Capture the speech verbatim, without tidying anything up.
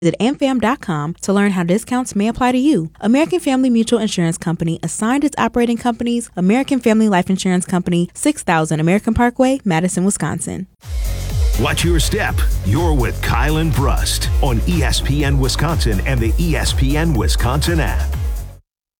Visit A M F A M dot com to learn how discounts may apply to you. American Family Mutual Insurance Company assigned its operating companies American Family Life Insurance Company, six thousand American Parkway, Madison, Wisconsin. Watch your step. You're with Kyle and Brust on E S P N Wisconsin and the E S P N Wisconsin app.